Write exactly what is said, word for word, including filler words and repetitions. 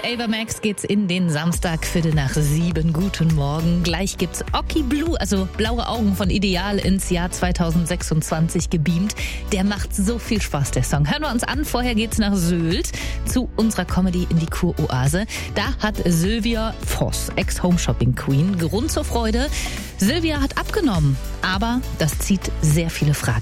Ava Max geht's in den Samstag, Viertel nach sieben. Guten Morgen. Gleich gibt's Oki Blue, also Blaue Augen von Ideal, ins Jahr zweitausendsechsundzwanzig gebeamt. Der macht so viel Spaß, der Song. Hören wir uns an. Vorher geht's nach Sylt zu unserer Comedy in die Kuroase. Da hat Sylvia Voss, Ex-Home-Shopping-Queen, Grund zur Freude. Sylvia hat abgenommen, aber das zieht sehr viele Fragen